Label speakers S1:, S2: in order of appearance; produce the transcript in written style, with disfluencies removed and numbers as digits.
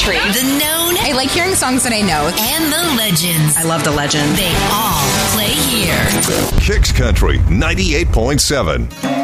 S1: country.
S2: The known.
S1: I like hearing songs that I know.
S2: And the legends.
S3: I love the legend.
S2: They all play here.
S4: Kicks Country 98.7.